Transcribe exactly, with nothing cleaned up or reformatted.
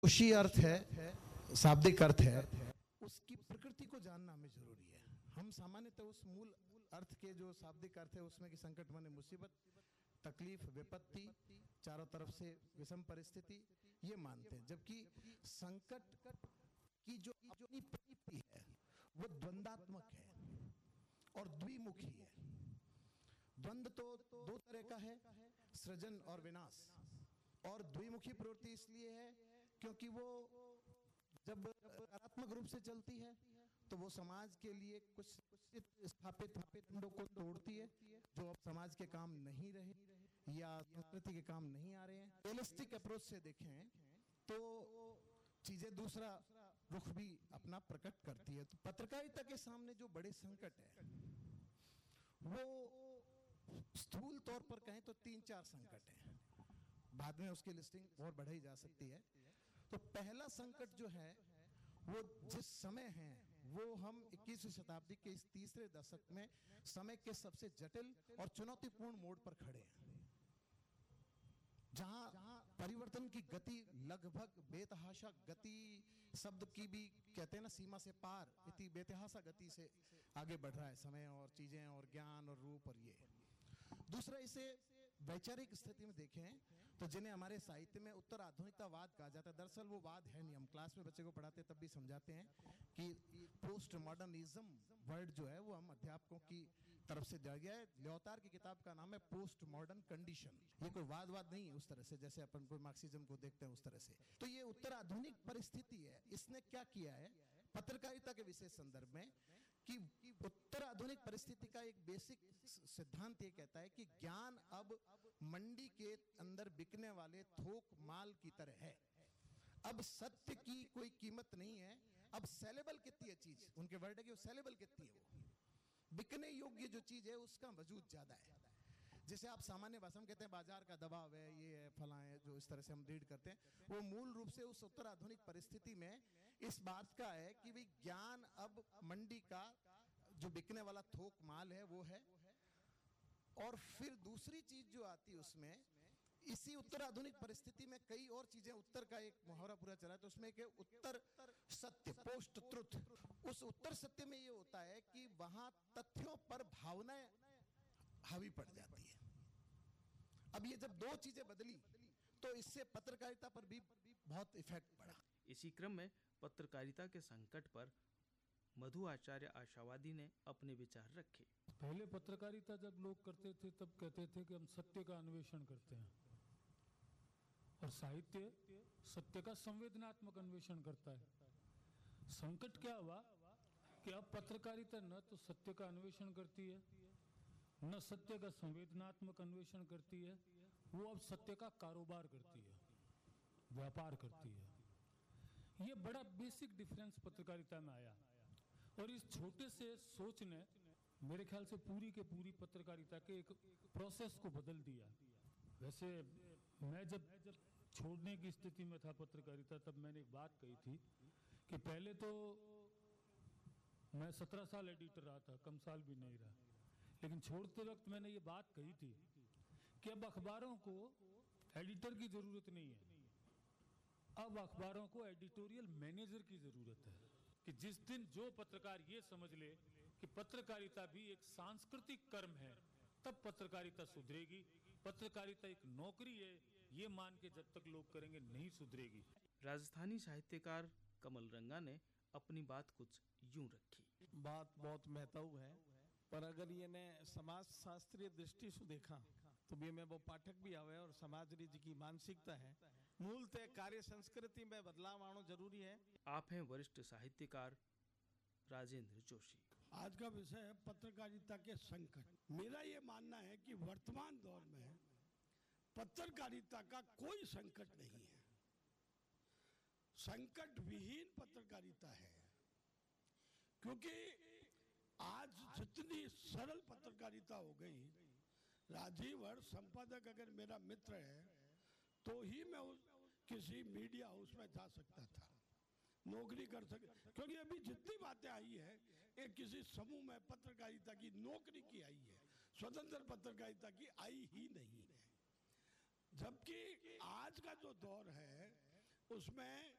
जोशी अर्थ है, शाब्दिक अर्थ है, उसकी प्रकृति को जानना हमें जरूरी है। हम सामान्यतः उस मूल अर्थ के जो शाब्दिक अर्थ है उसमें कि संकट माने मुसीबत, तकलीफ, विपत्ति, चारों तरफ से विषम परिस्थिति, ये मानते हैं। जबकि संकट की जो अपनी प्रकृति है वो द्वंदात्मक है और द्विमुखी है। द्वंद तो दो तरह का है, सृजन और विनाश। और द्विमुखी प्रवृत्ति इसलिए है क्योंकि वो जब सकारात्मक रूप से चलती है तो वो समाज के लिए कुछ स्थापित मापदंडों को तोड़ती है जो अब समाज के काम नहीं रहे या संस्कृति के काम नहीं आ रहे हैं। रियलिस्टिक अप्रोच से देखें तो चीजें दूसरा रुख भी अपना प्रकट करती है। तो पत्रकारिता के सामने जो बड़े संकट है वो स्थूल तौर पर कहें तो तीन चार संकट है, बाद में उसकी लिस्टिंग और बढ़ाई जा सकती है। तो पहला संकट जो है वो जिस समय है वो हम इक्कीसवीं शताब्दी के इस तीसरे दशक में समय के सबसे जटिल और चुनौतीपूर्ण मोड़ पर खड़े हैं, जहां परिवर्तन की गति लगभग बेतहाशा गति शब्द की भी कहते हैं ना, सीमा से पार इतनी बेतहाशा गति से आगे बढ़ रहा है समय और चीजें और ज्ञान और रूप। और ये दूसरा, इसे वैचारिक स्थिति में देखें तो जिन्हें हमारे साहित्य में उत्तर आधुनिकतावाद कहा जाता है, दरअसल वो वाद है नहीं। हम क्लास में बच्चे को पढ़ाते तब भी समझाते हैं कि पोस्ट मॉडर्निज्म वर्ड जो है वो हम अध्यापकों की तरफ से दिया गया है। ल्योतार की किताब का नाम है पोस्ट मॉडर्न कंडीशन। ये कोई वाद वाद नहीं है उस तरह से जैसे अपन कोई मार्क्सिज्म को देखते हैं उस तरह से। तो ये उत्तर आधुनिक परिस्थिति है। इसने क्या किया है पत्रकारिता के विशेष संदर्भ में कि उत्तर आधुनिक परिस्थिति का एक बेसिक सिद्धांत ये कहता है कि ज्ञान अब मंडी के अंदर बिकने वाले थोक माल की तरह है। अब सत्य की कोई कीमत नहीं है, अब सेलेबल कितनी है चीज, उनके वर्ड है कि वो सेलेबल कितनी है, वो बिकने योग्य जो चीज है उसका वजूद ज्यादा है। जैसे आप सामान्य भाषा में कहते हैं बाजार का दबाव है, ये है, फला है, जो इस तरह से हम रीड करते हैं, वो मूल रूप से उस उत्तर आधुनिक परिस्थिति में इस बात का है कि भाई ज्ञान अब मंडी का जो बिकने वाला थोक माल है वो है। और फिर दूसरी चीज जो आती है उसमें, इसी उत्तर आधुनिक परिस्थिति में कई और चीजें, उत्तर का एक मुहावरा पूरा चला है तो उसमें के उत्तर सत्य, पोस्ट ट्रुथ, उस उत्तर सत्य में ये होता है कि वहां तथ्यों पर भावनाएं हावी पड़ जाती है। अब ये जब दो चीजें बदली तो इससे पत्रकारिता पर भी बहुत इफेक्ट पड़ा। इसी क्रम में पत्रकारिता के संकट पर मधु आचार्य आशावादी ने अपने विचार रखे। पहले पत्रकारिता जब लोग करते थे तब कहते थे कि हम सत्य का अन्वेषण करते हैं, और साहित्य सत्य का संवेदनात्मक अन्वेषण करता है। संकट क्या हुआ कि अब पत्रकारिता न तो सत्य का अन्वेषण करती है न सत्य का संवेदनात्मक अन्वेषण करती है, वो अब सत्य का कारोबार करती है, व्यापार करती है। ये बड़ा बेसिक डिफरेंस पत्रकारिता में आया और इस छोटे से सोच ने मेरे ख्याल से पूरी के पूरी पत्रकारिता के एक प्रोसेस को बदल दिया। वैसे मैं जब छोड़ने की स्थिति में था पत्रकारिता तब मैंने एक बात कही थी कि पहले तो मैं सत्रह साल एडिटर रहा था, कम साल भी नहीं रहा, लेकिन छोड़ते वक्त मैंने ये बात कही थी कि अब अखबारों को एडिटर की जरूरत नहीं है, अब अखबारों को एडिटोरियल मैनेजर की जरूरत है। कि जिस दिन जो पत्रकार ये समझ ले कि पत्रकारिता भी एक सांस्कृतिक कर्म है तब पत्रकारिता सुधरेगी। पत्रकारिता एक नौकरी है ये मान के जब तक लोग करेंगे नहीं सुधरेगी। राजस्थानी साहित्यकार कमल रंगा ने अपनी बात कुछ यूं रखी। बात बहुत महत्व है, पर अगर ये ने समाज शास्त्रीय दृष्टि से देखा तो भी में वो पाठक भी आवे और समाज री की मानसिकता है मूलतः कार्य संस्कृति में बदलाव आना जरूरी है। आप हैं वरिष्ठ साहित्यकार राजेंद्र जोशी। आज का विषय है पत्रकारिता के संकट। मेरा ये मानना है कि वर्तमान दौर में पत्रकारिता का कोई संकट नहीं है, संकट विहीन पत्रकारिता है। क्योंकि आज जितनी सरल पत्रकारिता हो गई, राजीव हर संपादक अगर मेरा मित्र है तो ही मैं उस किसी मीडिया हाउस में जा सकता था, नौकरी कर सकता। क्योंकि अभी जितनी बातें आई है एक किसी समूह में पत्रकारिता की नौकरी की आई है, स्वतंत्र पत्रकारिता की आई ही नहीं है। जबकि आज का जो दौर है उसमें